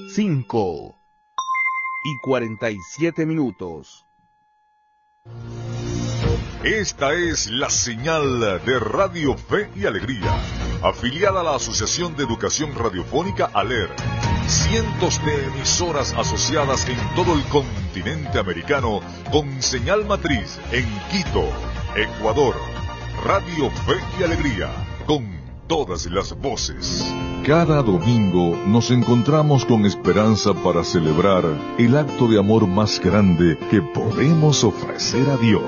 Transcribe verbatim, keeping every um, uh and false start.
cinco y cuarenta y siete minutos. Esta es la señal de Radio Fe y Alegría, afiliada a la Asociación de Educación Radiofónica ALER. Cientos de emisoras asociadas en todo el continente americano con señal matriz en Quito, Ecuador. Radio Fe y Alegría, con todas las voces. Cada domingo nos encontramos con esperanza para celebrar el acto de amor más grande que podemos ofrecer a Dios.